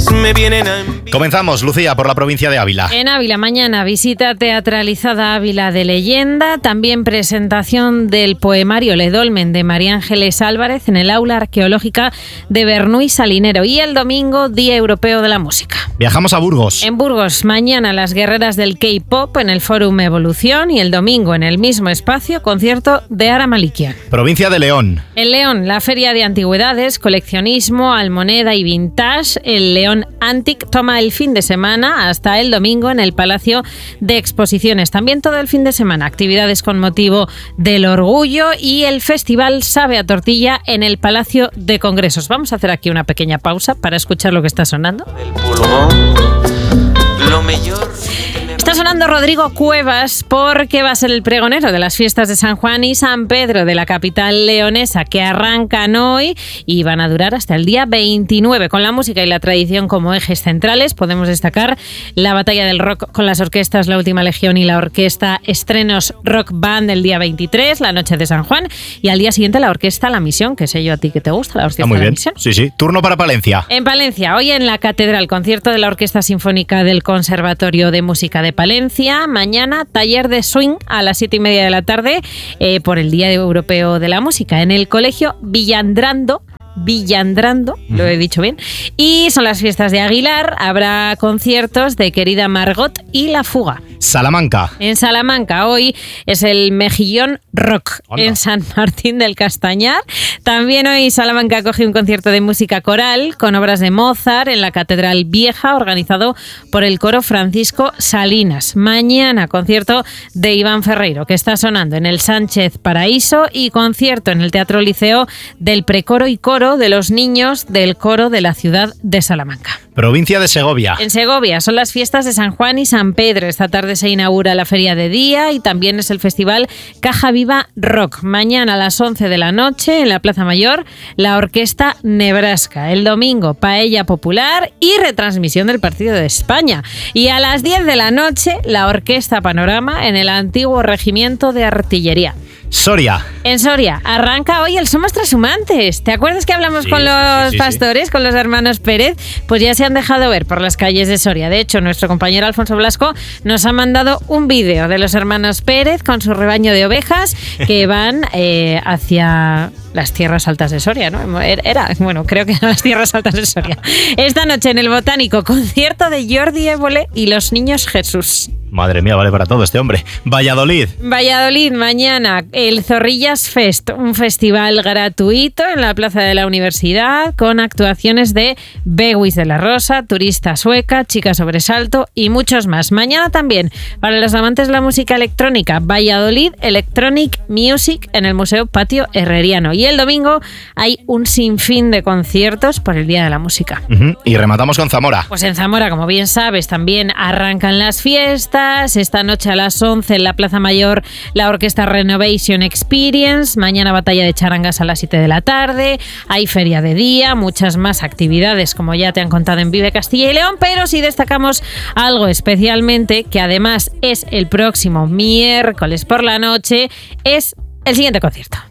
me vienen a... Comenzamos, Lucía, por la provincia de Ávila. En Ávila, mañana, visita teatralizada Ávila de Leyenda, también presentación del poemario Le Dolmen de María Ángeles Álvarez en el aula arqueológica de Bernuy Salinero. Y el domingo, Día Europeo de la Música. Viajamos a Burgos. En Burgos, mañana, las guerreras del K-pop en el Fórum Evolución, y el domingo, en el mismo espacio, concierto de Ara Malikian. Provincia de León. En León, la Feria de Antigüedades, Coleccionismo, Almoneda y Vintage, el León Antic, toma el fin de semana hasta el domingo en el Palacio de Exposiciones. También todo el fin de semana, actividades con motivo del orgullo y el Festival Sabe a Tortilla en el Palacio de Congresos. Vamos a hacer aquí una pequeña pausa para escuchar lo que está sonando. El pulmón, lo mejor... Está sonando Rodrigo Cuevas porque va a ser el pregonero de las fiestas de San Juan y San Pedro de la capital leonesa, que arrancan hoy y van a durar hasta el día 29. Con la música y la tradición como ejes centrales, podemos destacar la batalla del rock con las orquestas La Última Legión y la orquesta Estrenos Rock Band el día 23, la noche de San Juan, y al día siguiente la orquesta La Misión, que sé yo a ti que te gusta la orquesta Muy La bien. Misión. Sí, sí. Turno para Palencia. En Palencia, hoy en la Catedral, concierto de la Orquesta Sinfónica del Conservatorio de Música de Palencia. Mañana, taller de swing a las 7:30 de la tarde por el Día Europeo de la Música en el Colegio Villandrando, lo he dicho bien, y son las fiestas de Aguilar. Habrá conciertos de Querida Margot y La Fuga. Salamanca. En Salamanca hoy es el Mejillón Rock. Anda. En San Martín del Castañar. También hoy Salamanca acoge un concierto de música coral con obras de Mozart en la Catedral Vieja, organizado por el coro Francisco Salinas. Mañana concierto de Iván Ferreiro, que está sonando en el Sánchez Paraíso, y concierto en el Teatro Liceo del precoro y coro de los niños del coro de la ciudad de Salamanca. Provincia de Segovia. En Segovia son las fiestas de San Juan y San Pedro. Esta tarde se inaugura la Feria de Día y también es el festival Caja Viva Rock. Mañana a las 11 de la noche en la Plaza Mayor, la Orquesta Nebraska. El domingo, paella popular y retransmisión del partido de España. Y a las 10 de la noche, la Orquesta Panorama en el antiguo Regimiento de Artillería. Soria. En Soria arranca hoy el Somos Trashumantes. ¿Te acuerdas que hablamos con los pastores, con los hermanos Pérez? Pues ya se han dejado ver por las calles de Soria. De hecho, nuestro compañero Alfonso Blasco nos ha mandado un vídeo de los hermanos Pérez con su rebaño de ovejas que van hacia las tierras altas de Soria, ¿no? Creo que eran las tierras altas de Soria. Esta noche en el Botánico, concierto de Jordi Évole y los Niños Jesús. Madre mía, vale para todo este hombre. Valladolid. Valladolid, mañana el Zorrillas Fest, un festival gratuito en la Plaza de la Universidad con actuaciones de Bewis de la Rosa, Turista Sueca, Chica Sobresalto y muchos más. Mañana también, para los amantes de la música electrónica, Valladolid Electronic Music en el Museo Patio Herreriano. Y el domingo hay un sinfín de conciertos por el Día de la Música. Y rematamos con Zamora. Pues en Zamora, como bien sabes, también arrancan las fiestas. Esta noche a las 11 en la Plaza Mayor, la Orquesta Renovation Experience. Mañana batalla de charangas a las 7 de la tarde. Hay feria de día, muchas más actividades como ya te han contado en Vive Castilla y León. Pero sí destacamos algo especialmente, que además es el próximo miércoles por la noche, es el siguiente concierto.